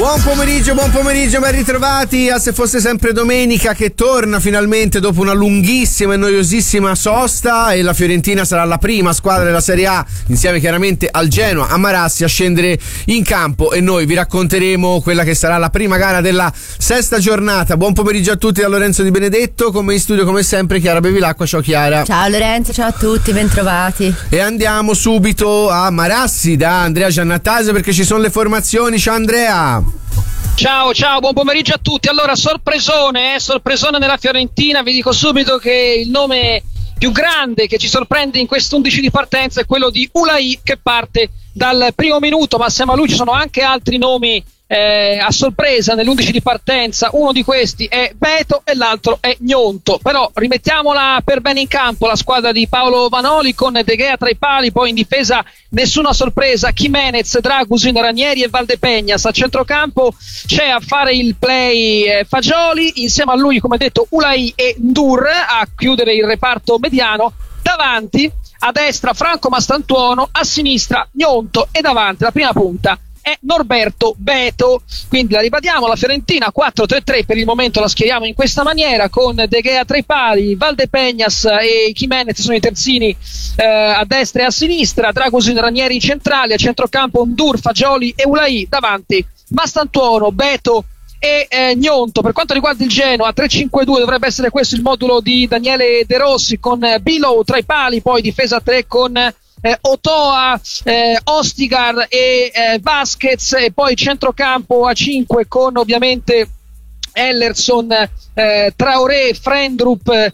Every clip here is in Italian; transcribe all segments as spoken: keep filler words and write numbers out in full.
Buon pomeriggio, buon pomeriggio, ben ritrovati a Se fosse sempre domenica, che torna finalmente dopo una lunghissima e noiosissima sosta, e la Fiorentina sarà la prima squadra della Serie A, insieme chiaramente al Genoa, a Marassi, a scendere in campo, e noi vi racconteremo quella che sarà la prima gara della sesta giornata. Buon pomeriggio a tutti da Lorenzo Di Benedetto, con me in studio come sempre Chiara Bevilacqua. Ciao Chiara. Ciao Lorenzo, ciao a tutti, bentrovati. E andiamo subito a Marassi da Andrea Giannattasio, perché ci sono le formazioni. Ciao Andrea. Ciao, ciao, buon pomeriggio a tutti. Allora, sorpresone, eh, sorpresone nella Fiorentina. Vi dico subito che il nome più grande che ci sorprende in quest'undici di partenza è quello di Ulai, che parte dal primo minuto, ma assieme a lui ci sono anche altri nomi eh, a sorpresa nell'undici di partenza. Uno di questi è Beto e l'altro è Gnonto. Però rimettiamola per bene in campo la squadra di Paolo Vanoli, con De Gea tra i pali, poi in difesa nessuna sorpresa, Jimenez, Dragusin, Ranieri e Valdepeñas. A centrocampo c'è a fare il play eh, Fagioli, insieme a lui, come detto, Ulai e Ndur a chiudere il reparto mediano. Davanti, a destra Franco Mastantuono, a sinistra Gnonto, e davanti la prima punta è Norberto Beto. Quindi la ribadiamo, la Fiorentina quattro tre tre per il momento la schieriamo in questa maniera, con De Gea tra i pali, Valdepeñas e Jimenez sono i terzini eh, a destra e a sinistra, Dragusin, Ranieri centrali, a centrocampo Ndur, Fagioli e Ulai, davanti Mastantuono, Beto e eh, Gnonto. Per quanto riguarda il Genoa, tre cinque due dovrebbe essere questo il modulo di Daniele De Rossi, con eh, Below tra i pali, poi difesa tre con eh, Otoa, eh, Ostigar e eh, Vasquez, e poi centrocampo a cinque con ovviamente Ellerson, eh, Traoré, Frendrup eh,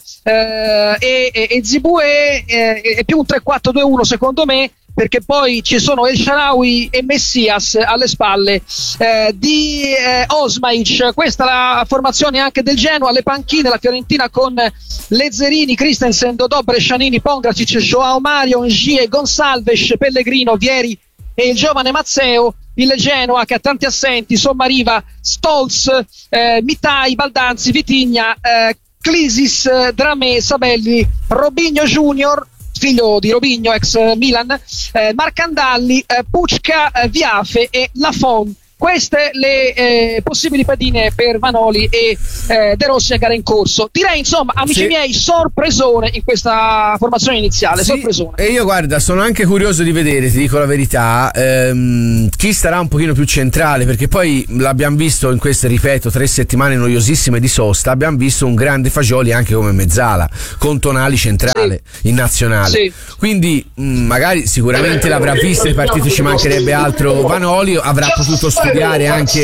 e, e, e Zibue, eh, è più un tre quattro due uno secondo me, perché poi ci sono El Shaarawy e Messias alle spalle eh, di eh, Osmaic. Questa è la formazione anche del Genoa. Alle panchine la Fiorentina con Lezzerini, Christensen, Dodò, Brescianini, Pongracic, Joao Mario, Ngie, Gonçalves, Pellegrino, Vieri e il giovane Mazzeo. Il Genoa che ha tanti assenti: Sommariva, Stolz, eh, Mitai, Baldanzi, Vitigna, eh, Clisis, eh, Dramé, Sabelli, Robinho Junior, figlio di Robinho, ex Milan, eh, Marcandalli, eh, Pucca, eh, Viafe e Lafon. Queste le eh, possibili pedine per Vanoli e eh, De Rossi a gara in corso. Direi, insomma, amici sì. miei, sorpresone in questa formazione iniziale. Sì. Sorpresone. E io, guarda, sono anche curioso di vedere, ti dico la verità, ehm, chi starà un pochino più centrale, perché poi l'abbiamo visto in queste, ripeto, tre settimane noiosissime di sosta. Abbiamo visto un grande Fagioli anche come mezzala, con Tonali centrale sì. in nazionale. Sì. Quindi mh, magari sicuramente l'avrà vista le partite, ci mancherebbe altro Vanoli, avrà potuto studiare anche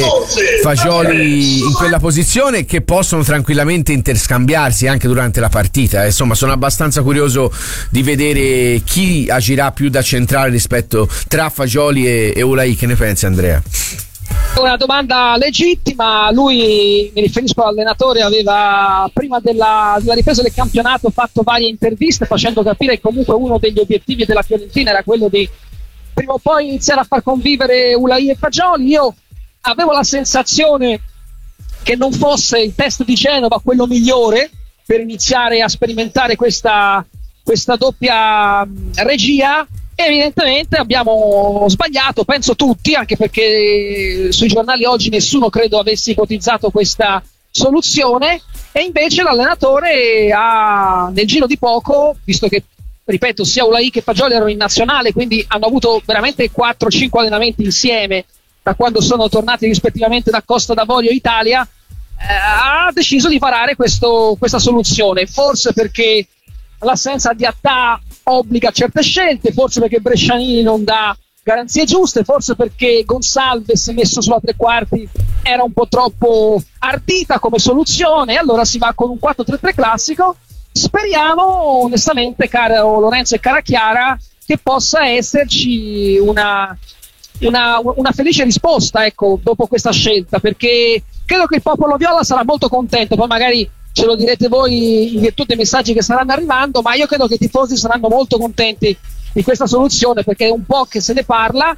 Fagioli in quella posizione, che possono tranquillamente interscambiarsi anche durante la partita. Insomma, sono abbastanza curioso di vedere chi agirà più da centrale rispetto tra Fagioli e, e Ulai. Che ne pensi, Andrea? Una domanda legittima. Lui, mi riferisco all'allenatore, aveva prima della, della ripresa del campionato fatto varie interviste, facendo capire che comunque uno degli obiettivi della Fiorentina era quello di prima o poi iniziare a far convivere Ulai e Fagioli. Io avevo la sensazione che non fosse il test di Genova quello migliore per iniziare a sperimentare questa, questa doppia regia. Evidentemente abbiamo sbagliato, penso tutti, anche perché sui giornali oggi nessuno credo avesse ipotizzato questa soluzione, e invece l'allenatore ha, nel giro di poco, visto che, ripeto, sia Ulai che Fagioli erano in nazionale, quindi hanno avuto veramente quattro cinque allenamenti insieme da quando sono tornati rispettivamente da Costa d'Avorio e Italia, eh, ha deciso di varare questo, questa soluzione, forse perché l'assenza di Attà obbliga a certe scelte, forse perché Brescianini non dà garanzie giuste, forse perché Gonçalves messo sulla tre quarti era un po' troppo ardita come soluzione, e allora si va con un quattro tre tre classico. Speriamo onestamente, caro Lorenzo e cara Chiara, che possa esserci una, una, una felice risposta, ecco, dopo questa scelta, perché credo che il popolo viola sarà molto contento. Poi magari ce lo direte voi in virtù dei messaggi che saranno arrivando, ma io credo che i tifosi saranno molto contenti di questa soluzione, perché è un po' che se ne parla.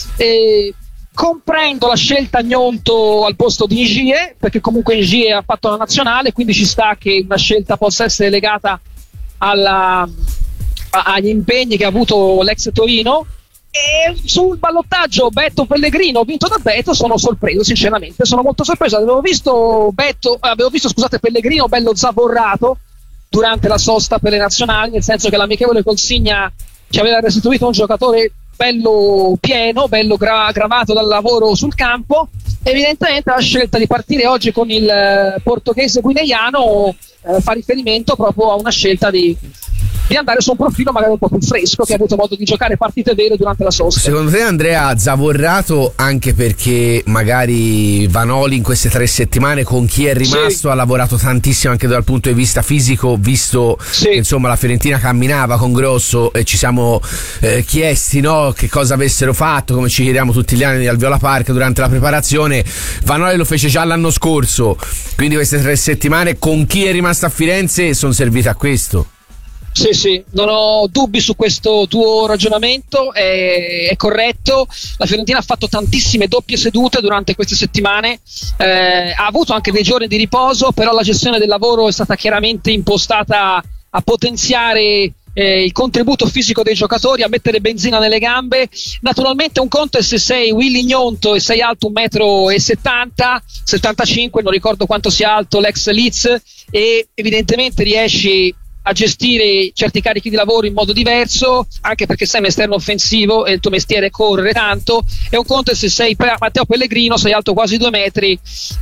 E comprendo la scelta Gnonto al posto di Ngie, perché comunque Ngie ha fatto la nazionale, quindi ci sta che una scelta possa essere legata alla, a, agli impegni che ha avuto l'ex Torino. E sul ballottaggio Beto Pellegrino vinto da Beto sono sorpreso, sinceramente sono molto sorpreso. Avevo visto Beto, avevo visto scusate Pellegrino bello zavorrato durante la sosta per le nazionali, nel senso che l'amichevole consigna ci aveva restituito un giocatore bello pieno, bello gra- gravato dal lavoro sul campo. Evidentemente la scelta di partire oggi con il eh, portoghese guineano eh, fa riferimento proprio a una scelta di di andare su un profilo magari un po' più fresco, che ha avuto modo di giocare partite vere durante la sosta. Secondo te, Andrea, zavorrato anche perché magari Vanoli in queste tre settimane con chi è rimasto sì. ha lavorato tantissimo anche dal punto di vista fisico, visto sì. che insomma la Fiorentina camminava con Grosso e ci siamo eh, chiesti no, che cosa avessero fatto, come ci chiediamo tutti gli anni al Viola Park durante la preparazione. Vanoli lo fece già l'anno scorso, quindi queste tre settimane con chi è rimasto a Firenze sono servite a questo. Sì, sì, non ho dubbi su questo tuo ragionamento, è, è corretto. La Fiorentina ha fatto tantissime doppie sedute durante queste settimane, eh, ha avuto anche dei giorni di riposo, però la gestione del lavoro è stata chiaramente impostata a potenziare eh, il contributo fisico dei giocatori, a mettere benzina nelle gambe. Naturalmente un conto è se sei Willy Gnonto e sei alto un metro e settanta, settantacinque, non ricordo quanto sia alto l'ex Leeds, e evidentemente riesci a gestire certi carichi di lavoro in modo diverso, anche perché sei un esterno offensivo e il tuo mestiere è correre tanto. E un conto è se sei Matteo Pellegrino, sei alto quasi due metri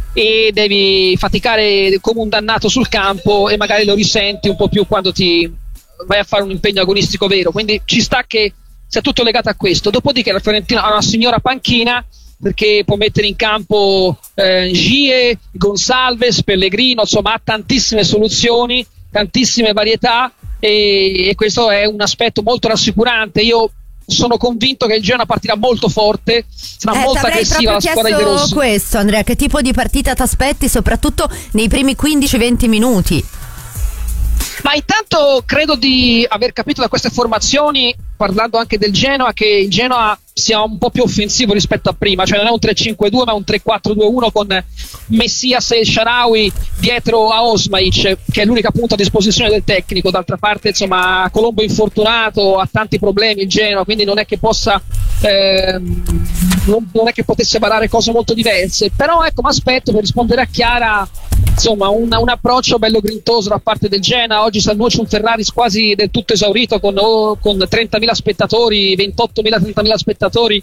e devi faticare come un dannato sul campo e magari lo risenti un po' più quando ti vai a fare un impegno agonistico vero, quindi ci sta che sia tutto legato a questo. Dopodiché la Fiorentina ha una signora panchina, perché può mettere in campo eh, Gie, Gonsalves, Pellegrino, insomma ha tantissime soluzioni, tantissime varietà, e, e questo è un aspetto molto rassicurante. Io sono convinto che il Genoa partirà molto forte, sarà eh, molto aggressiva la squadra di De Rossi. Questo, Andrea, che tipo di partita ti aspetti soprattutto nei primi quindici venti minuti? Ma intanto credo di aver capito da queste formazioni, parlando anche del Genoa, che il Genoa sia un po' più offensivo rispetto a prima, cioè non è un tre cinque due ma un tre quattro due uno con Messias e El Shaarawy dietro a Osmaic, che è l'unica punta a disposizione del tecnico. D'altra parte insomma Colombo infortunato, ha tanti problemi il Genoa, quindi non è che possa ehm, non, non è che potesse barare cose molto diverse. Però ecco, mi aspetto, per rispondere a Chiara, insomma un, un approccio bello grintoso da parte del Genoa. Oggi si annuncia un Ferraris quasi del tutto esaurito con, oh, con trentamila spettatori, ventottomila trentamila spettatori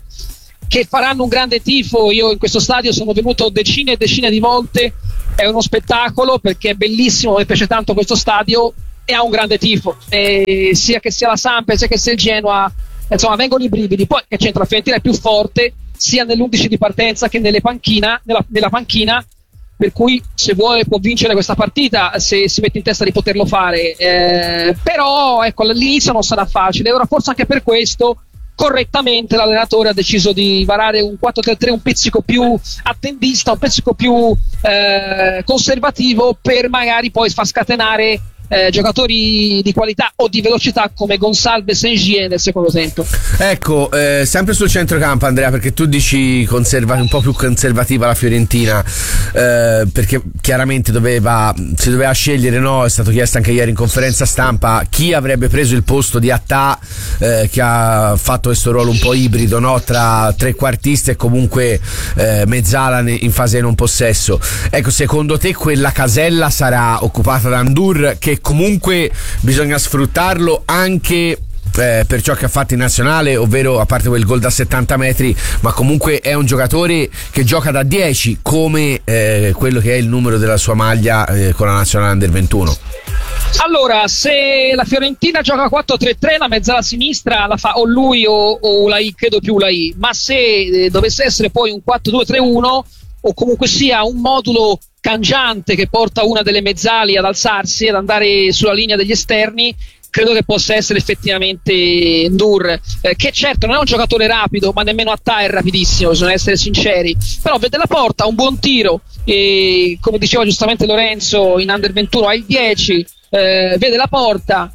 che faranno un grande tifo. Io in questo stadio sono venuto decine e decine di volte, è uno spettacolo perché è bellissimo, mi piace tanto questo stadio e ha un grande tifo, e sia che sia la Samp sia che sia il Genoa, insomma vengono i brividi. Poi che c'entra, la Fiorentina è più forte sia nell'undici di partenza che nelle panchina, nella, nella panchina, per cui se vuole può vincere questa partita se si mette in testa di poterlo fare, eh, però ecco, all'inizio non sarà facile. Ora forse anche per questo correttamente l'allenatore ha deciso di varare un quattro tre tre un pizzico più attendista, un pizzico più eh, conservativo, per magari poi far scatenare Eh, giocatori di qualità o di velocità come Gonsalves e Gie nel secondo tempo. Ecco, eh, sempre sul centrocampo, Andrea, perché tu dici conserva, un po' più conservativa la Fiorentina, eh, perché chiaramente doveva, si doveva scegliere, no? È stato chiesto anche ieri in conferenza stampa chi avrebbe preso il posto di Attà, eh, che ha fatto questo ruolo un po' ibrido, no? Tra trequartista e comunque eh, mezzala in fase non possesso. Ecco, secondo te quella casella sarà occupata da Ndour, che comunque bisogna sfruttarlo anche eh, per ciò che ha fatto in nazionale, ovvero a parte quel gol da settanta metri, ma comunque è un giocatore che gioca da dieci, come eh, quello che è il numero della sua maglia eh, con la nazionale under ventuno. Allora, se la Fiorentina gioca quattro tre tre, la mezzala sinistra la fa o lui o, o Ulai, credo più Ulai, ma se eh, dovesse essere poi un quattro due tre uno o comunque sia un modulo cangiante che porta una delle mezzali ad alzarsi, ad andare sulla linea degli esterni, credo che possa essere effettivamente Ndour, eh, che certo non è un giocatore rapido, ma nemmeno Attà è rapidissimo, bisogna essere sinceri, però vede la porta, ha un buon tiro, e come diceva giustamente Lorenzo, in under ventuno ha il dieci, eh, vede la porta.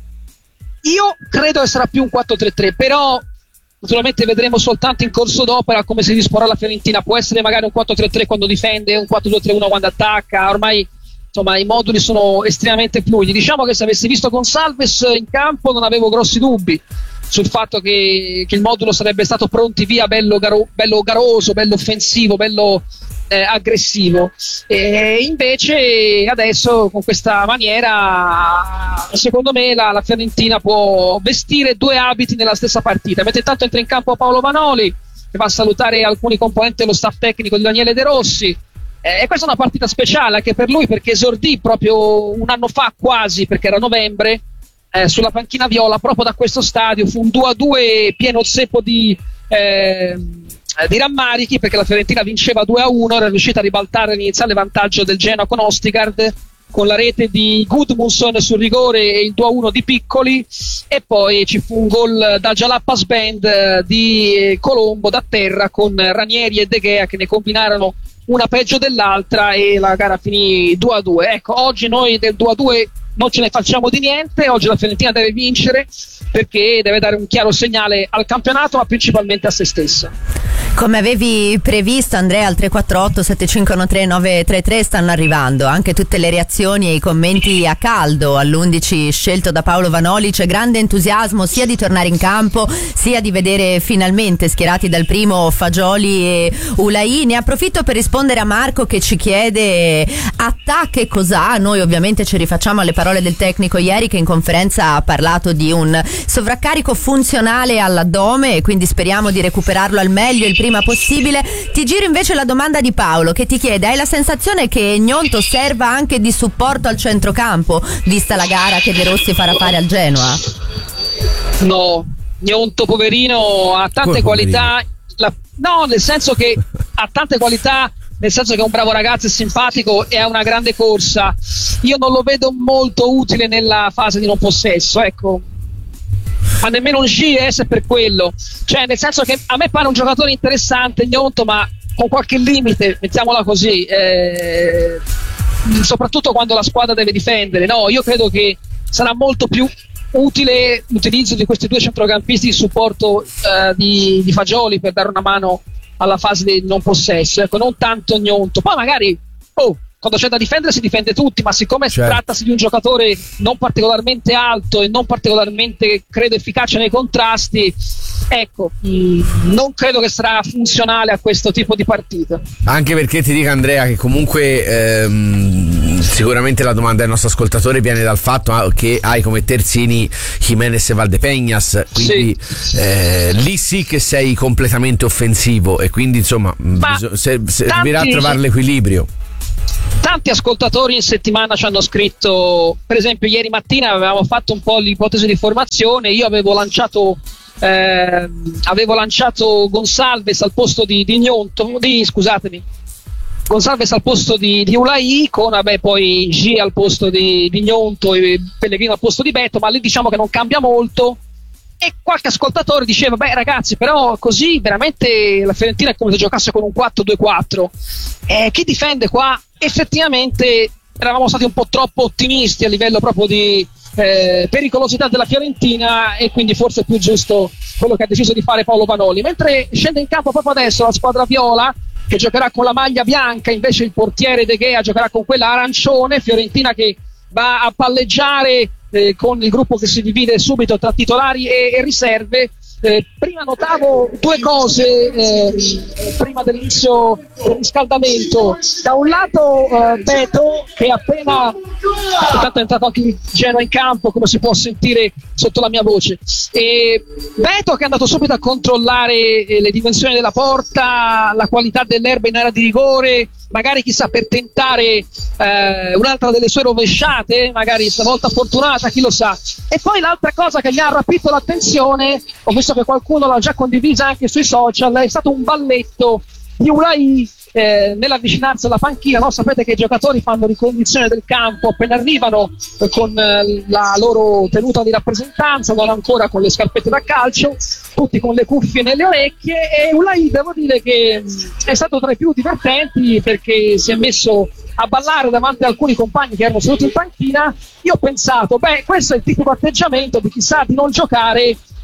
Io credo che sarà più un quattro tre tre, però naturalmente vedremo soltanto in corso d'opera come si disporrà la Fiorentina. Può essere magari un quattro tre tre quando difende, un quattro due tre uno quando attacca. Ormai insomma i moduli sono estremamente fluidi. Diciamo che se avessi visto Gonsalves in campo non avevo grossi dubbi, sul fatto che, che il modulo sarebbe stato pronti via bello, garo, bello garoso, bello offensivo, bello eh, aggressivo, e invece adesso con questa maniera secondo me la, la Fiorentina può vestire due abiti nella stessa partita. Mentre intanto entra in campo Paolo Vanoli, che va a salutare alcuni componenti dello staff tecnico di Daniele De Rossi. E questa è una partita speciale anche per lui, perché esordì proprio un anno fa quasi, perché era novembre, eh, sulla panchina viola proprio da questo stadio. Fu un due a due pieno zeppo di, eh, di rammarichi, perché la Fiorentina vinceva due a uno, era riuscita a ribaltare l'iniziale vantaggio del Genoa con Ostigard, con la rete di Gudmundsson sul rigore e il due a uno di Piccoli, e poi ci fu un gol da Jalapas Band di Colombo da terra, con Ranieri e De Gea che ne combinarono una peggio dell'altra e la gara finì due a due. Ecco, oggi noi del due a due non ce ne facciamo di niente. Oggi la Fiorentina deve vincere, perché deve dare un chiaro segnale al campionato, ma principalmente a se stessa. Come avevi previsto, Andrea, al tre quattro otto sette cinque uno tre nove tre tre stanno arrivando anche tutte le reazioni e i commenti a caldo all'undici scelto da Paolo Vanoli. C'è grande entusiasmo sia di tornare in campo, sia di vedere finalmente schierati dal primo Fagioli e Ulai. Ne approfitto per rispondere a Marco, che ci chiede attacca e cos'ha. Noi ovviamente ci rifacciamo alle parole del tecnico ieri, che in conferenza ha parlato di un sovraccarico funzionale all'addome, e quindi speriamo di recuperarlo al meglio il prima possibile. Ti giro invece la domanda di Paolo, che ti chiede: hai la sensazione che Gnonto serva anche di supporto al centrocampo, vista la gara che De Rossi farà fare al Genoa? No, Gnonto poverino ha tante Come qualità la, no, nel senso che ha tante qualità nel senso che è un bravo ragazzo, è simpatico e ha una grande corsa. Io non lo vedo molto utile nella fase di non possesso, ecco. Ma nemmeno un G S per quello, cioè nel senso che a me pare un giocatore interessante Gnonto, ma con qualche limite, mettiamola così, eh, soprattutto quando la squadra deve difendere. No, io credo che sarà molto più utile l'utilizzo di questi due centrocampisti di supporto eh, di, di Fagioli, per dare una mano alla fase di non possesso, ecco, non tanto Gnonto. Poi magari oh, quando c'è da difendere si difende tutti, ma siccome certo. si trattasi di un giocatore non particolarmente alto e non particolarmente, credo, efficace nei contrasti, ecco, mh, non credo che sarà funzionale a questo tipo di partita. Anche perché ti dico, Andrea, che comunque ehm, sicuramente la domanda del nostro ascoltatore viene dal fatto che hai come terzini Jimenez e Valdepeñas, quindi sì. eh, lì sì che sei completamente offensivo, e quindi insomma bisog- se, se servirà a trovare l'equilibrio. Tanti ascoltatori in settimana ci hanno scritto, per esempio ieri mattina avevamo fatto un po' l'ipotesi di formazione, io avevo lanciato eh, avevo lanciato Gonçalves al posto di, di Gnonto, di, scusatemi Gonçalves al posto di, di Ulai, con vabbè, poi G al posto di, di Gnonto e Pellegrino al posto di Beto, ma lì diciamo che non cambia molto. E qualche ascoltatore diceva: beh ragazzi, però così veramente la Fiorentina è come se giocasse con un quattro due quattro, eh, chi difende qua? Effettivamente eravamo stati un po' troppo ottimisti a livello proprio di eh, pericolosità della Fiorentina, e quindi forse è più giusto quello che ha deciso di fare Paolo Vanoli. Mentre scende in campo proprio adesso la squadra viola, che giocherà con la maglia bianca, invece il portiere De Gea giocherà con quella arancione. Fiorentina che va a palleggiare Eh, con il gruppo che si divide subito tra titolari e, e riserve. Eh, prima notavo due cose eh, prima dell'inizio del riscaldamento. Da un lato eh, Beto, che appena intanto è entrato anche il Genoa in campo, come si può sentire sotto la mia voce, e Beto che è andato subito a controllare eh, le dimensioni della porta, la qualità dell'erba in area di rigore, magari chissà per tentare eh, un'altra delle sue rovesciate, magari stavolta fortunata, chi lo sa. E poi l'altra cosa che mi ha rapito l'attenzione, ho visto che qualcuno l'ha già condivisa anche sui social, è stato un balletto di Ulai eh, nella vicinanza della panchina, no? Sapete che i giocatori fanno ricognizione del campo appena arrivano eh, con eh, la loro tenuta di rappresentanza, non ancora con le scarpette da calcio, tutti con le cuffie nelle orecchie, e Ulai devo dire che mh, è stato tra i più divertenti, perché si è messo a ballare davanti a alcuni compagni che erano seduti in panchina. Io ho pensato, beh, questo è il tipico atteggiamento di chi sa di non giocare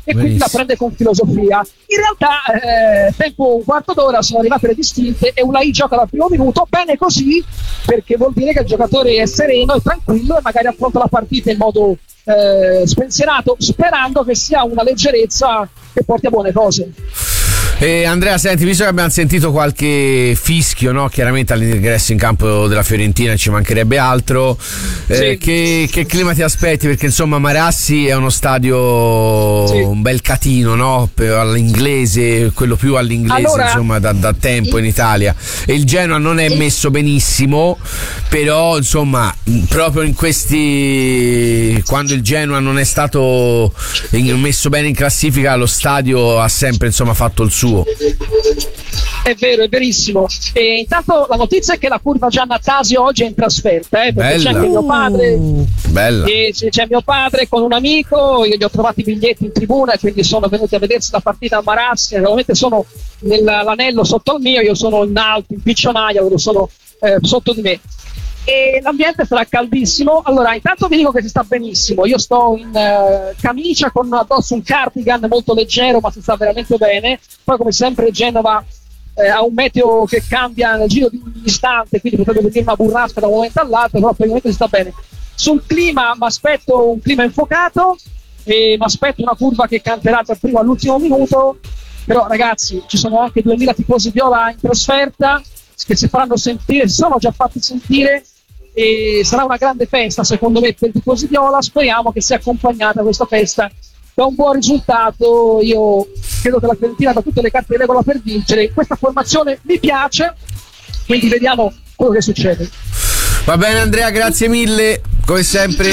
e quindi Benissimo. la prende con filosofia. In realtà, eh, tempo un quarto d'ora, sono arrivate le distinte e Ulai gioca dal primo minuto, bene così, perché vuol dire che il giocatore è sereno e tranquillo e magari affronta la partita in modo eh, spensierato, sperando che sia una leggerezza che porti a buone cose. Eh, Andrea, senti, visto che abbiamo sentito qualche fischio, no? Chiaramente all'ingresso in campo della Fiorentina, ci mancherebbe altro, eh, Sì. che, che clima ti aspetti? Perché insomma Marassi è uno stadio, Sì. un bel catino, no? Per- all'inglese, quello più all'inglese, Allora, insomma da, da tempo in Italia, e il Genoa non è messo benissimo, però insomma proprio in questi, quando il Genoa non è stato in- messo bene in classifica, lo stadio ha sempre insomma fatto il suo. È vero, è verissimo. E intanto la notizia è che la curva Gianna Tasio oggi è in trasferta, eh, perché Bella. c'è anche mio padre. Bella. E c'è c'è mio padre con un amico, io gli ho trovati i biglietti in tribuna e quindi sono venuti a vedersi la partita a Marassi. Ovviamente sono nell'anello sotto il mio, io sono in alto, in piccionaia, loro sono eh, sotto di me. E l'ambiente sarà caldissimo. Allora, intanto vi dico che si sta benissimo. Io sto in eh, camicia con addosso un cardigan molto leggero, ma si sta veramente bene. Poi, come sempre, Genova eh, ha un meteo che cambia nel giro di un istante, quindi potrebbe venire una burrasca da un momento all'altro, però per il momento si sta bene. Sul clima mi aspetto un clima infuocato e mi aspetto una curva che canterà dal primo all'ultimo minuto. Però ragazzi, ci sono anche duemila tifosi viola in trasferta che si faranno sentire, si sono già fatti sentire, e sarà una grande festa secondo me per i tifosi viola. Speriamo che sia accompagnata questa festa da un buon risultato. Io credo che la Fiorentina ha tutte le carte in regola per vincere. Questa formazione mi piace, quindi vediamo quello che succede. Va bene Andrea, grazie mille, come sempre.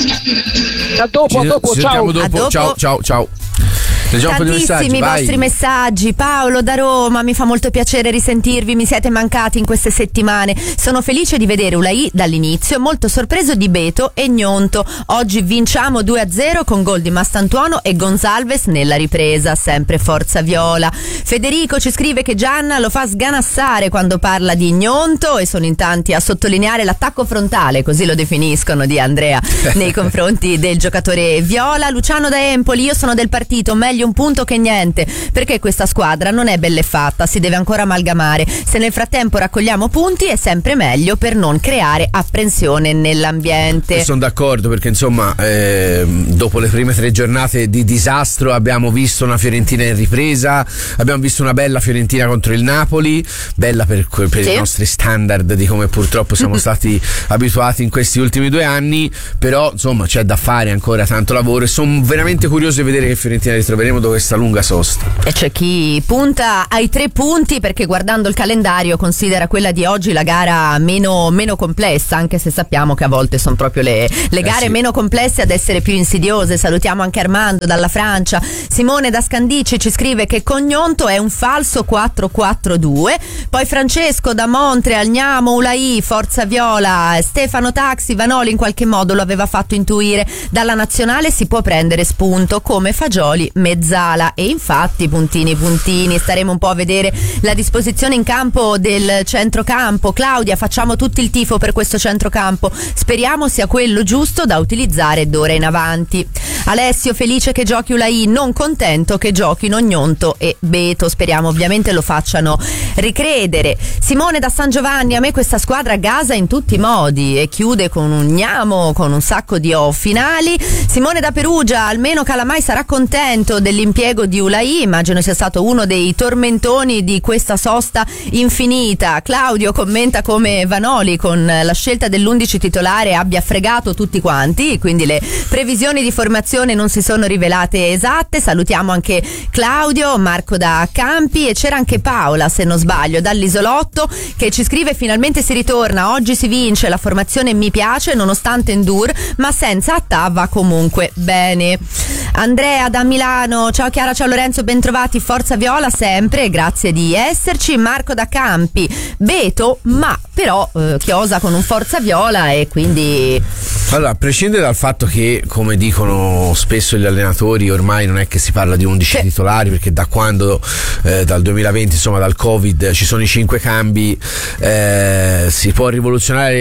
A dopo, Ci, a dopo, ci ciao. sentiamo dopo. A dopo. Ciao, ciao, ciao. Leggiamo un po' di messaggi, Tantissimi vai. vostri messaggi. Paolo da Roma: mi fa molto piacere risentirvi, mi siete mancati in queste settimane. Sono felice di vedere Ulai dall'inizio, molto sorpreso di Beto e Gnonto. Oggi vinciamo due a zero con gol di Mastantuono e Gonzalves nella ripresa, sempre forza viola. Federico ci scrive che Gianna lo fa sganassare quando parla di Gnonto, e sono in tanti a sottolineare l'attacco frontale, così lo definiscono, di Andrea nei confronti del giocatore viola. Luciano da Empoli: io sono del partito meglio un punto che niente, perché questa squadra non è bella e fatta, si deve ancora amalgamare. Se nel frattempo raccogliamo punti è sempre meglio per non creare apprensione nell'ambiente. Sono d'accordo, perché insomma eh, dopo le prime tre giornate di disastro abbiamo visto una Fiorentina in ripresa, abbiamo visto una bella Fiorentina contro il Napoli, bella per, per Sì. i nostri standard di come purtroppo siamo stati abituati in questi ultimi due anni, però insomma c'è da fare ancora tanto lavoro e sono veramente curioso di vedere che Fiorentina ritroveremo dopo questa lunga sosta. E c'è chi punta ai tre punti perché guardando il calendario considera quella di oggi la gara meno, meno complessa, anche se sappiamo che a volte sono proprio le, le gare eh sì. meno complesse ad essere più insidiose. Salutiamo anche Armando dalla Francia. Simone da Scandici ci scrive che Cognonto è un falso quattro quattro due. Poi Francesco da Montreal: Gnamo, Ulai, forza viola. Stefano Taxi: Vanoli in qualche modo lo aveva fatto intuire, dalla nazionale si può prendere spunto come Fagioli mezzala. E infatti puntini puntini, staremo un po' a vedere la disposizione in campo del centrocampo. Claudia: facciamo tutti il tifo per questo centrocampo, speriamo sia quello giusto da utilizzare d'ora in avanti. Alessio: felice che giochi Ulai, non contento che giochino Gnonto e Beto, speriamo ovviamente lo facciano ricredere. Simone da San Giovanni: a me questa squadra gasa in tutti i modi, e chiude con un Gnamo con un sacco di O finali. Simone da Perugia: almeno Calamai sarà contento dell'impiego di Ulai, immagino sia stato uno dei tormentoni di questa sosta infinita. Claudio commenta come Vanoli con la scelta dell'undici titolare abbia fregato tutti quanti, quindi le previsioni di formazione non si sono rivelate esatte. Salutiamo anche Claudio. Marco da Campi: e c'era anche Paola, se non sbaglio, dall'Isolotto, che ci scrive: finalmente si ritorna, oggi si vince, la formazione mi piace nonostante Endur, ma senza Attà va comunque bene. Andrea da Milano: ciao Chiara, ciao Lorenzo, bentrovati, forza viola sempre, grazie di esserci. Marco da Campi: Beto, ma però eh, chiosa con un forza viola, e quindi Allora, a prescindere dal fatto che, come dicono spesso gli allenatori, ormai non è che si parla di undici sì. titolari, perché da quando eh, dal duemilaventi, insomma dal Covid, ci sono i cinque cambi, eh, si può rivoluzionare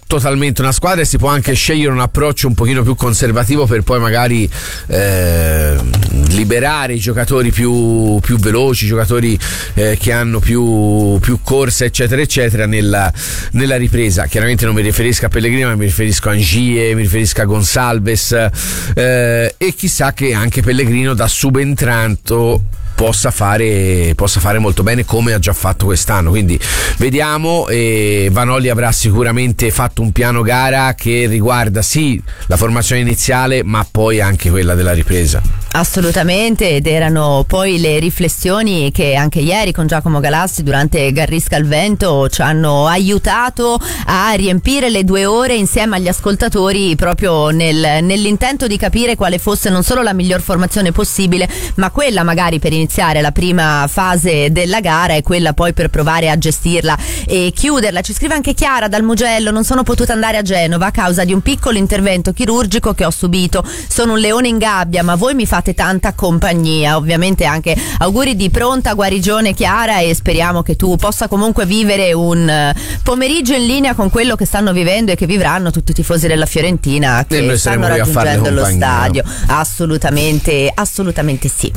totalmente una squadra e si può anche scegliere un approccio un pochino più conservativo per poi magari eh, liberare i giocatori più, più veloci, giocatori eh, che hanno più, più corsa eccetera eccetera nella, nella ripresa. Chiaramente non mi riferisco a Pellegrino, ma mi riferisco a Ngie, mi riferisco a Gonçalves eh, e chissà che anche Pellegrino da subentrante possa fare, possa fare molto bene come ha già fatto quest'anno, quindi vediamo. E Vanoli avrà sicuramente fatto un piano gara che riguarda sì la formazione iniziale ma poi anche quella della ripresa. Assolutamente, ed erano poi le riflessioni che anche ieri con Giacomo Galassi durante Garrisca al Vento ci hanno aiutato a riempire le due ore insieme agli ascoltatori proprio nel, nell'intento di capire quale fosse non solo la miglior formazione possibile, ma quella magari per iniziare la prima fase della gara e quella poi per provare a gestirla e chiuderla. Ci scrive anche Chiara dal Mugello: non sono potuta andare a Genova a causa di un piccolo intervento chirurgico che ho subito, sono un leone in gabbia, ma voi mi fate tanta compagnia. Ovviamente anche auguri di pronta guarigione Chiara, e speriamo che tu possa comunque vivere un pomeriggio in linea con quello che stanno vivendo e che vivranno tutti i tifosi della Fiorentina che stanno raggiungendo lo stadio. Assolutamente, assolutamente sì.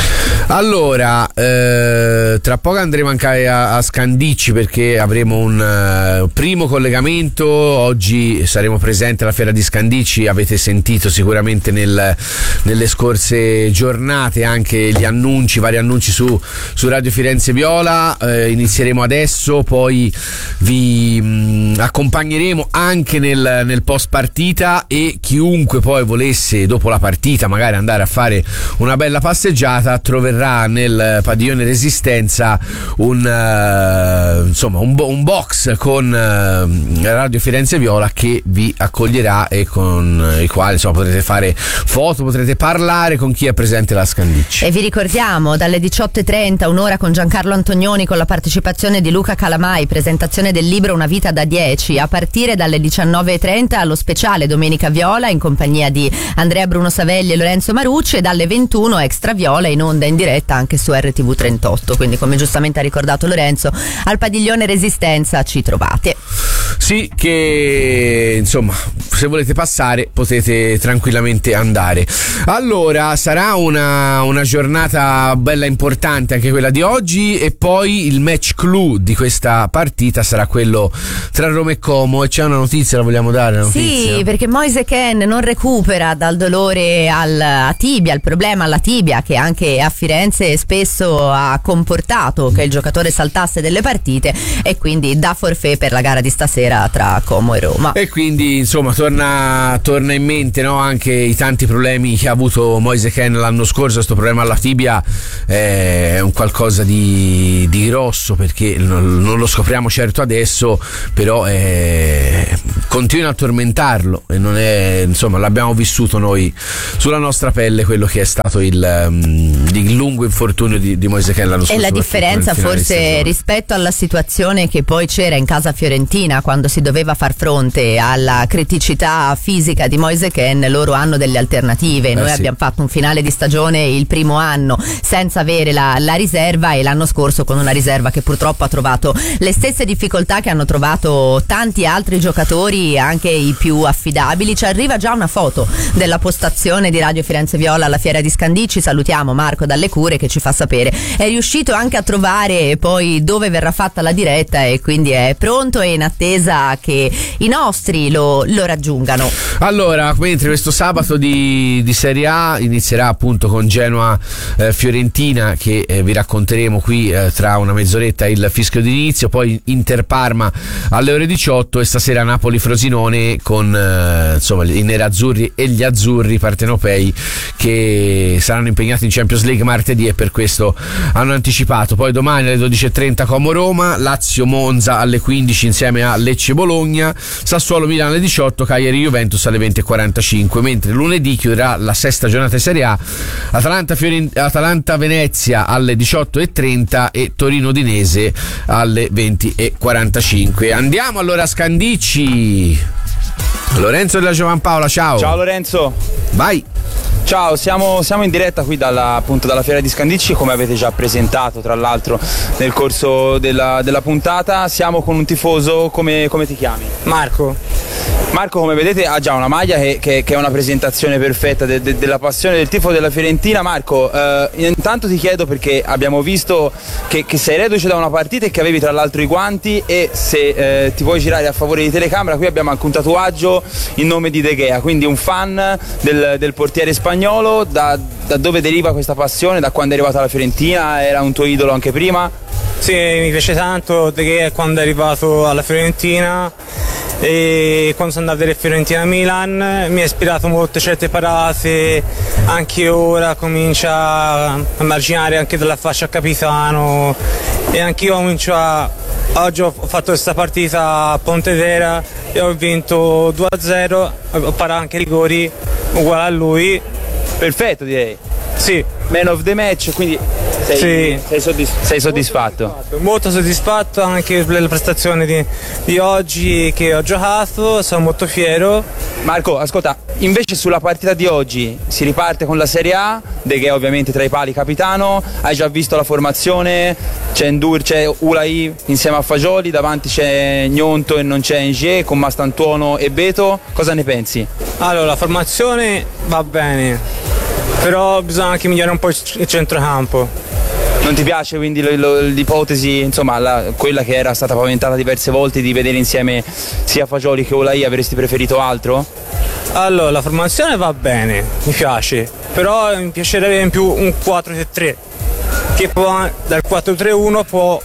Allora, eh, tra poco andremo anche a, a Scandicci perché avremo un uh, primo collegamento. Oggi saremo presenti alla Fiera di Scandicci, avete sentito sicuramente nel, nelle scorse giornate anche gli annunci, vari annunci su, su Radio Firenze Viola. Eh, inizieremo adesso, poi vi mh, accompagneremo anche nel, nel post partita, e chiunque poi volesse dopo la partita magari andare a fare una bella passeggiata troverà nel padiglione Resistenza un uh, insomma un, bo- un box con uh, Radio Firenze Viola che vi accoglierà e con i quali insomma potrete fare foto, potrete parlare con chi è presente alla Scandicci. E vi ricordiamo dalle diciotto e trenta un'ora con Giancarlo Antonioni con la partecipazione di Luca Calamai, presentazione del libro Una vita da dieci, a partire dalle diciannove e trenta allo speciale Domenica Viola in compagnia di Andrea Bruno Savelli e Lorenzo Marucci, e dalle ventuno Extra Viola in onda in diretta anche su R T V trentotto. Quindi, come giustamente ha ricordato Lorenzo, al padiglione Resistenza ci trovate. Sì, che insomma se volete passare potete tranquillamente andare. Allora, sarà una, una giornata bella importante anche quella di oggi, e poi il match clou di questa partita sarà quello tra Roma e Como. E c'è una notizia, la vogliamo dare? Una notizia? Sì, perché Moise Kean non recupera dal dolore alla tibia, il problema alla tibia che anche a Firenze spesso ha comportato che il giocatore saltasse delle partite, e quindi da forfait per la gara di stasera tra Como e Roma. E quindi insomma torna, torna in mente, no, anche i tanti problemi che ha avuto Moise Kean l'anno scorso. Questo problema alla tibia è un qualcosa di, di grosso, perché non, non lo scopriamo certo adesso, però è, continua a tormentarlo, e non è, insomma, l'abbiamo vissuto noi sulla nostra pelle quello che è stato il, um, il lungo infortunio di, di Moise Kean l'anno scorso. E la differenza forse rispetto alla situazione che poi c'era in casa fiorentina quando si doveva far fronte alla criticità fisica di Moise Kean, loro hanno delle alternative. Noi eh sì. abbiamo fatto un finale di stagione il primo anno senza avere la, la riserva, e l'anno scorso con una riserva che purtroppo ha trovato le stesse difficoltà che hanno trovato tanti altri giocatori, anche i più affidabili. Ci arriva già una foto della postazione di Radio Firenze Viola alla Fiera di Scandicci. Salutiamo Marco dalle Cure che ci fa sapere è riuscito anche a trovare poi dove verrà fatta la diretta, e quindi è pronto e in attesa che i nostri lo, lo raggiungano. Allora, mentre questo sabato di, di Serie A inizierà appunto con Genoa eh, Fiorentina, che eh, vi racconteremo qui eh, tra una mezz'oretta il fischio d'inizio, poi Inter Parma alle ore diciotto, e stasera Napoli Frosinone con eh, insomma i nerazzurri e gli azzurri partenopei che saranno impegnati in Champions League martedì, e per questo hanno anticipato. Poi domani alle dodici e trenta Como Roma, Lazio Monza alle quindici insieme a Lecce Bologna, Sassuolo Milano alle diciotto, Cagliari Juventus alle venti e quarantacinque, mentre lunedì chiuderà la sesta giornata di Serie A Atalanta, Fiorent- Atalanta Venezia alle diciotto e trenta e Torino Udinese alle venti e quarantacinque. Andiamo allora a Scandicci. Lorenzo della Giovanpaola, ciao. Ciao Lorenzo. Vai. Ciao, siamo, siamo in diretta qui dalla, appunto, dalla Fiera di Scandicci, come avete già presentato tra l'altro nel corso della, della puntata. Siamo con un tifoso, come, come ti chiami? Marco. Marco, come vedete, ha già una maglia che, che, che è una presentazione perfetta de, de, della passione del tifo della Fiorentina. Marco, eh, intanto ti chiedo, perché abbiamo visto che, che sei reduce da una partita e che avevi tra l'altro i guanti, e se eh, ti vuoi girare a favore di telecamera, qui abbiamo anche un tatuaggio in nome di De Gea, quindi un fan del, del portiere spagnolo. Da, da dove deriva questa passione? Da quando è arrivato alla Fiorentina? Era un tuo idolo anche prima? Sì, mi piace tanto De Gea quando è arrivato alla Fiorentina, e quando sono andato a vedere Fiorentina Milan mi ha ispirato molto certe parate. Anche ora comincia a immaginare anche della fascia capitano, e anche io comincio a oggi ho fatto questa partita a Pontedera e ho vinto due a zero, ho parato anche rigori uguale a lui. Perfetto, direi. Sì. Man of the match, quindi sei, sì. sei, soddisf- sei soddisfatto? Molto soddisfatto anche per la prestazione di, di oggi che ho giocato, sono molto fiero. Marco, ascolta, invece sulla partita di oggi si riparte con la Serie A, De Gea ovviamente tra i pali capitano, hai già visto la formazione, c'è Ndur, c'è Ulai insieme a Fagioli, davanti c'è Gnonto e non c'è Nge, con Mastantuono e Beto, cosa ne pensi? Allora, la formazione va bene, però bisogna anche migliorare un po' il centrocampo. Non ti piace quindi lo, lo, l'ipotesi, insomma, la, quella che era stata paventata diverse volte di vedere insieme sia Fagioli che Ulai? Avresti preferito altro? Allora, la formazione va bene, mi piace, però mi piacerebbe in più un quattro tre tre, che può, dal quattro tre uno può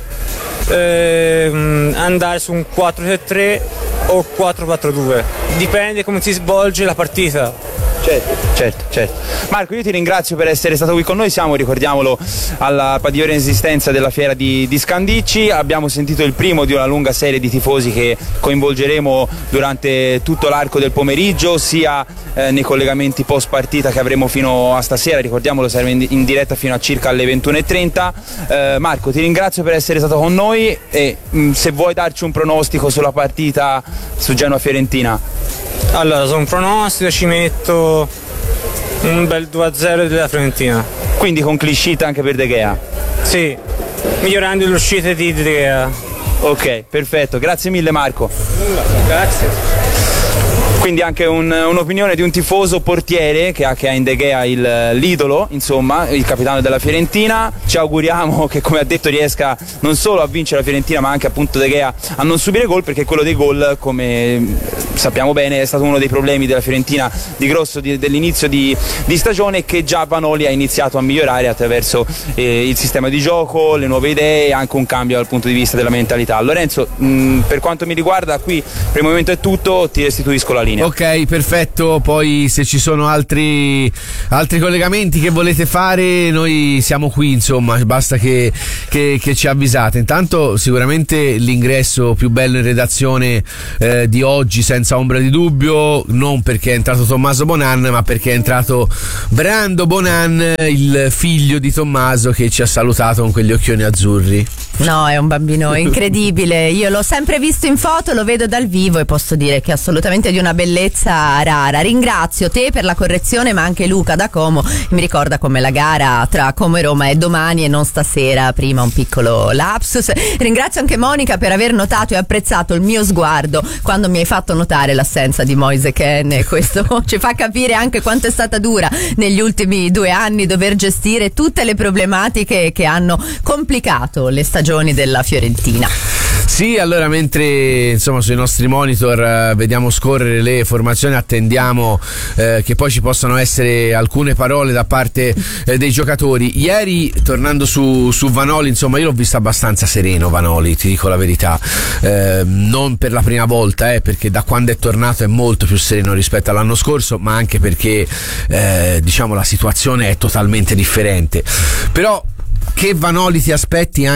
eh, andare su un quattro tre tre o quattro quattro due, dipende come si svolge la partita. Certo, certo, certo. Marco, io ti ringrazio per essere stato qui con noi. Siamo, ricordiamolo, alla padiglione Resistenza della fiera di, di Scandicci. Abbiamo sentito il primo di una lunga serie di tifosi che coinvolgeremo durante tutto l'arco del pomeriggio, sia eh, nei collegamenti post partita che avremo fino a stasera. Ricordiamolo, saremo in, in diretta fino a circa alle ventuno e trenta. eh, Marco, ti ringrazio per essere stato con noi, e mh, se vuoi darci un pronostico sulla partita su Genoa-Fiorentina. Allora, su un pronostico ci metto un bel due a zero della Fiorentina. Quindi con clean sheet anche per De Gea? Sì, migliorando le uscite di De Gea. Ok, perfetto, grazie mille Marco. Grazie. Quindi anche un, un'opinione di un tifoso portiere che ha, che ha in De Gea il, l'idolo, insomma, il capitano della Fiorentina. Ci auguriamo che, come ha detto, riesca non solo a vincere la Fiorentina, ma anche appunto De Gea a non subire gol, perché quello dei gol, come sappiamo bene, è stato uno dei problemi della Fiorentina di grosso di, dell'inizio di, di stagione, che già Vanoli ha iniziato a migliorare attraverso eh, il sistema di gioco, le nuove idee e anche un cambio dal punto di vista della mentalità. Lorenzo, mh, per quanto mi riguarda qui per il momento è tutto, ti restituisco la linea. Ok, perfetto. Poi se ci sono altri altri collegamenti che volete fare, noi siamo qui, insomma, basta che, che, che ci avvisate. Intanto sicuramente l'ingresso più bello in redazione eh, di oggi, senza ombra di dubbio, non perché è entrato Tommaso Bonan, ma perché è entrato Brando Bonan, il figlio di Tommaso, che ci ha salutato con quegli occhioni azzurri. No, è un bambino incredibile. Io l'ho sempre visto in foto, lo vedo dal vivo e posso dire che è assolutamente di una bellezza rara. Ringrazio te per la correzione, ma anche Luca da Como. Mi ricorda come la gara tra Como e Roma è domani e non stasera. Prima un piccolo lapsus. Ringrazio anche Monica per aver notato e apprezzato il mio sguardo quando mi hai fatto notare l'assenza di Moise Kean, e questo ci fa capire anche quanto è stata dura negli ultimi due anni dover gestire tutte le problematiche che hanno complicato le stagioni della Fiorentina. Sì, allora mentre insomma sui nostri monitor eh, vediamo scorrere le formazioni, attendiamo eh, che poi ci possano essere alcune parole da parte eh, dei giocatori. Ieri, tornando su, su Vanoli, insomma io l'ho visto abbastanza sereno Vanoli, ti dico la verità, eh, non per la prima volta, eh, perché da quando è tornato è molto più sereno rispetto all'anno scorso, ma anche perché eh, diciamo la situazione è totalmente differente. Però che Vanoli ti aspetti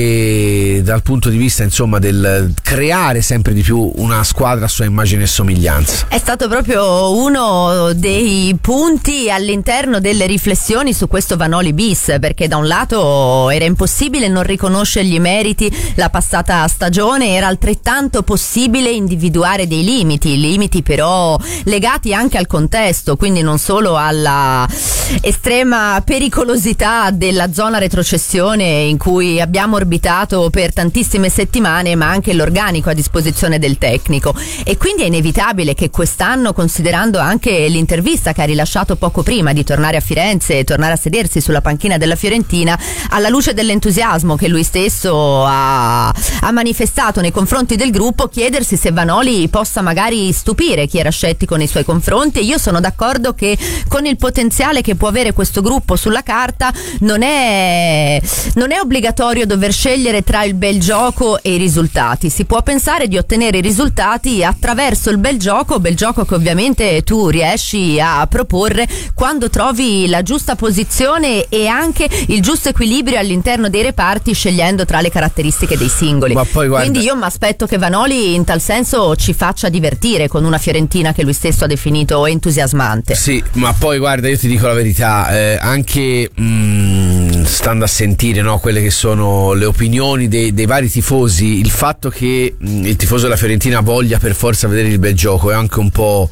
anche dal punto di vista, insomma, del creare sempre di più una squadra a sua immagine e somiglianza? È stato proprio uno dei punti all'interno delle riflessioni su questo Vanoli bis, perché da un lato era impossibile non riconoscergli i meriti la passata stagione, era altrettanto possibile individuare dei limiti, limiti però legati anche al contesto, quindi non solo alla estrema pericolosità della zona retrocessione professione in cui abbiamo orbitato per tantissime settimane, ma anche l'organico a disposizione del tecnico, e quindi è inevitabile che quest'anno, considerando anche l'intervista che ha rilasciato poco prima di tornare a Firenze e tornare a sedersi sulla panchina della Fiorentina, alla luce dell'entusiasmo che lui stesso ha, ha manifestato nei confronti del gruppo, chiedersi se Vanoli possa magari stupire chi era scettico nei suoi confronti. E io sono d'accordo che con il potenziale che può avere questo gruppo sulla carta non è, non è obbligatorio dover scegliere tra il bel gioco e i risultati. Si può pensare di ottenere i risultati attraverso il bel gioco, bel gioco che ovviamente tu riesci a proporre quando trovi la giusta posizione e anche il giusto equilibrio all'interno dei reparti, scegliendo tra le caratteristiche dei singoli. Ma poi guarda, quindi io mi aspetto che Vanoli in tal senso ci faccia divertire con una Fiorentina che lui stesso ha definito entusiasmante. Sì, ma poi guarda, io ti dico la verità, eh, anche mh, stando a sentire, no, quelle che sono le opinioni dei, dei vari tifosi, il fatto che mh, il tifoso della Fiorentina voglia per forza vedere il bel gioco è anche un po'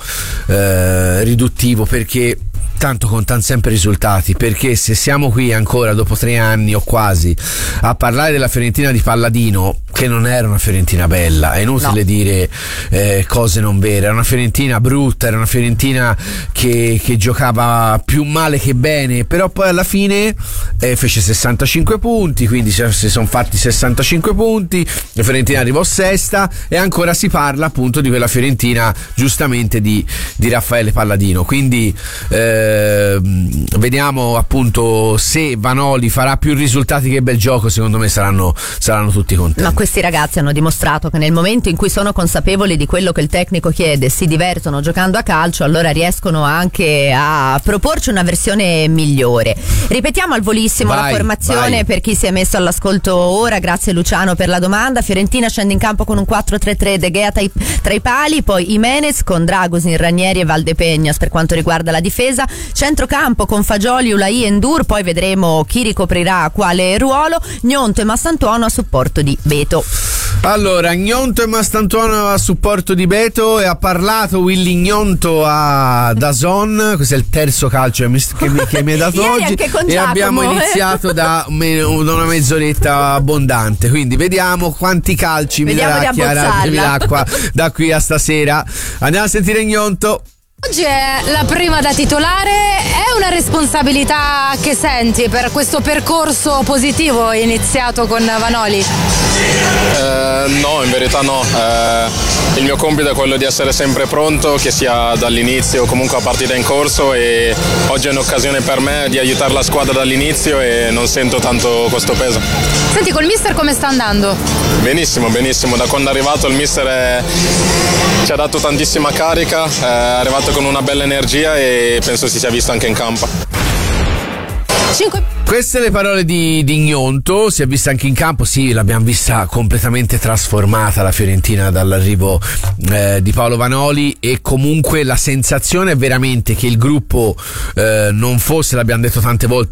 eh, riduttivo, perché tanto contano sempre i risultati, perché se siamo qui ancora dopo tre anni o quasi a parlare della Fiorentina di Palladino, che non era una Fiorentina bella, è inutile no. dire eh, cose non vere, era una Fiorentina brutta, era una Fiorentina che, che giocava più male che bene, però poi alla fine eh, fece sessantacinque punti, quindi si sono fatti sessantacinque punti, la Fiorentina arrivò sesta e ancora si parla appunto di quella Fiorentina giustamente di, di Raffaele Palladino, quindi eh, vediamo appunto se Vanoli farà più risultati che bel gioco. Secondo me saranno, saranno tutti contenti. Ma questi ragazzi hanno dimostrato che nel momento in cui sono consapevoli di quello che il tecnico chiede, si divertono giocando a calcio, allora riescono anche a proporci una versione migliore. Ripetiamo al volissimo vai, la formazione vai. Per chi si è messo all'ascolto ora. Grazie Luciano per la domanda. Fiorentina scende in campo con un quattro tre tre, De Gea tra i, tra i pali, poi Jimenez con Dragosin, Ranieri e Valdepeñas per quanto riguarda la difesa, centrocampo con Fagioli, Ulai e Ndur, poi vedremo chi ricoprirà quale ruolo, Gnonto e Mastantuono a supporto di Beto. Allora, Gnonto e Mastantuono a supporto di Beto, e ha parlato Willy Gnonto a DAZN, questo è il terzo calcio che mi, che mi, che mi hai dato oggi, e abbiamo iniziato da, me, da una mezz'oretta abbondante, quindi vediamo quanti calci vediamo mi darà Chiara Bevilacqua da qui a stasera. Andiamo a sentire Gnonto. Oggi è la prima da titolare, è una responsabilità che senti per questo percorso positivo iniziato con Vanoli? Eh, no, in verità no, eh, il mio compito è quello di essere sempre pronto, che sia dall'inizio o comunque a partita in corso, e oggi è un'occasione per me di aiutare la squadra dall'inizio e non sento tanto questo peso. Senti, col mister come sta andando? Benissimo, benissimo, da quando è arrivato il mister è... ci ha dato tantissima carica, è arrivato con una bella energia e penso si sia visto anche in campo. cinque Queste le parole di, di Gnonto. Si è vista anche in campo, sì, l'abbiamo vista completamente trasformata la Fiorentina dall'arrivo eh, di Paolo Vanoli, e comunque la sensazione è veramente che il gruppo eh, non fosse, l'abbiamo detto tante volte,